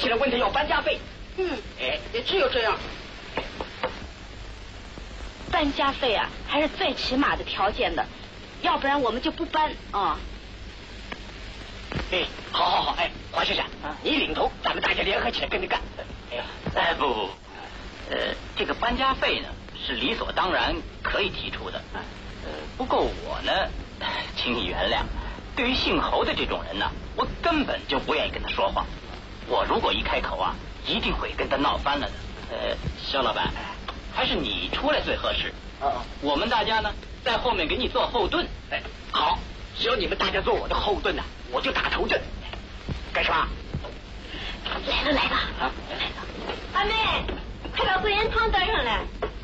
现在问他要搬家费。 也只有这样。 搬家费啊，还是最起码的条件的，要不然我们就不搬啊。 好，华先生，你领头，咱们大家联合起来跟着干。 不，这个搬家费呢是理所当然可以提出的。不过我呢，请你原谅，对于姓侯的这种人呢，我根本就不愿意跟他说话。我如果一开口啊，一定会跟他闹翻了的。肖老板，还是你出来最合适。我们大家呢在后面给你做后盾。 好，只要你们大家做我的后盾呢，我就打头阵。干什么？ 来了！阿妹，快把桂圆汤端上来。